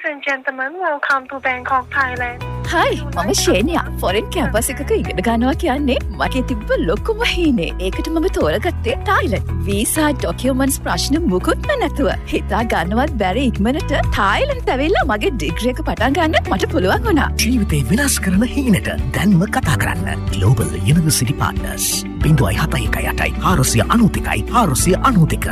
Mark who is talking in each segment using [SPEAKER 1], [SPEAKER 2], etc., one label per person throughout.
[SPEAKER 1] and gentlemen, welcome to Bangkok, Thailand.
[SPEAKER 2] Hi, මම ශේනියා. ෆොරෙන් campus එකක ඉගෙන ගන්නවා කියන්නේ මගේ තිබ්බ ලොකුම හීනේ. ඒකට මම තෝරගත්තේ තායිලන්ත. වීසා ඩොකියුමන්ට්ස් ප්‍රශ්න මුකුත්ම නැතුව. හිතා ගන්නවත් බැරි ඉක්මනට තායිලන්ත ඇවිල්ලා මගේ ඩිග්‍රී එක පටන් ගන්න මට පුළුවන් වුණා.
[SPEAKER 3] ජීවිතේ වෙනස් කරන හීනට දැන්ම කතා කරන්න. Global University Partners. 0.71 492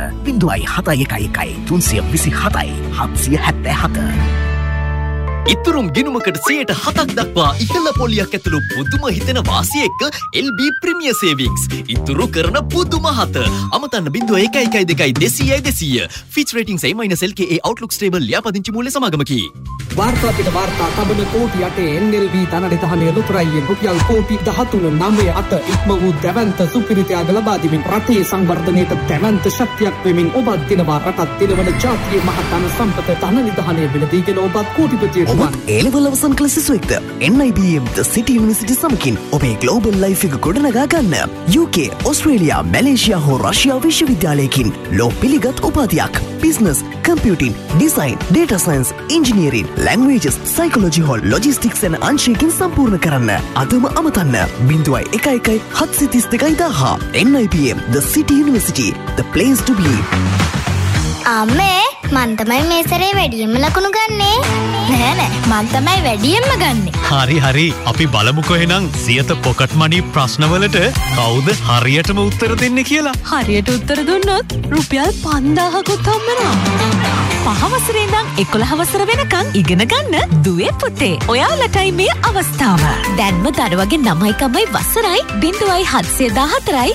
[SPEAKER 3] 327
[SPEAKER 4] ඉතුරුම් ගිණුමකට 7% දක්වා ඉහළ පොලියක් ඇතුළු පුදුම හිතෙන වාසිය එක්ක LB Premier Savings. ඉතුරු කරන පුදුම හත. අමතන්න 0.112 Fitch Ratings A-LKA Outlook Stable ලියාපදිංචි මූල්‍ය සමාගමකි.
[SPEAKER 5] वार्ता पिट वार्ता तबन कोटि अटे NLB तनडितहने लुतराइये रुपया कोटि 13.98 ඉක්මවූ දැවන්ත සුපිරිතයාග ලබා දෙමින් රටේ සංවර්ධනයට දැවන්ත ශක්තියක් වෙමින් ඔබත් දිනවා රටත් දිනවන ජාතියේ මහතන සම්පත ධන නිධානයේ වෙලදීගෙන ඔබත් කෝටිපතියෙක් වන්.
[SPEAKER 3] A-level අවසන් කළ සිසුවෙක්ද NIBM The City University සමගින් ඔබේ global life එක ගොඩනගා ගන්න. UK, Australia, Malaysia හෝ රෂ්‍යා විශ්වවිද්‍යාලයකින් ලෝ පිළිගත් උපාධියක්. Business, Computing, Design, Data Science, Engineering, Languages, Psychology hall, Logistics and අංශයකින් සම්පූර්ණ කරන්න. අදම අමතන්න 01 732 NIBM The City University, the place to be.
[SPEAKER 6] අම්මේ මන් තමයි මේ සැරේ වැඩියෙන්ම ලකුණු ගන්නේ. නෑ මන් තමයි වැඩියෙන්ම ගන්නෙ.
[SPEAKER 7] හරි අපි බලමුකෝ එහෙනම් සියත පොකට් මනි ප්‍රශ්නවලට කවුද හරියටම උත්තර දෙන්නේ කියලා.
[SPEAKER 2] හරියට උත්තර දුන්නොත් රුපියල් 5000කුත් හම්බ වෙනවා. 5 වසරේ ඉඳන් 11 වසර වෙනකන් ඉගෙන ගන්න දුවේ පුතේ. ඔයාලටයි මේ අවස්ථාව. දැන්ම දරුවගේ 9යි වසරයි 0714යි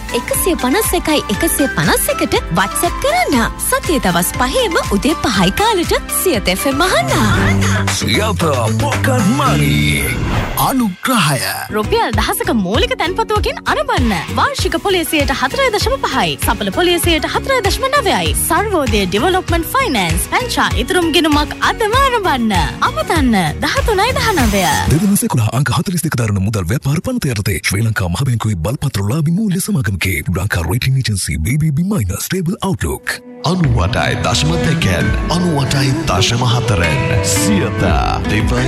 [SPEAKER 2] 151ට WhatsApp කරන්න. සතියේ දවස් 5ෙම උදේ 5යි කාලෙට සියත FM අහන්න.
[SPEAKER 3] සියත පොකට් මනි අනුග්‍රහය
[SPEAKER 2] රුපියල් 1000ක මූලික තැන්පතුවකින් අරඹන්න. වාර්ෂික පොලිසියට 4.5යි. සඵල පොලිසියට 4.9යි. සර්වෝදය ඩෙවලොප්මන්ට් ෆයිනෑන්ස් පැංචා ඉතුරුම් ගිණුමක් අදම අරඹන්න. අමතන්න 13.19
[SPEAKER 8] 2011 අංක 42 දරන මුදල් ව්‍යාපාර පනත යටතේ ශ්‍රී ලංකා මහ බැංකුවේ බලපත්‍රලාභී මූල්‍ය සමාගමකේ Lanka rating agency BBB minus stable outlook
[SPEAKER 9] 98.2 98.4 Siyatha දෙවයි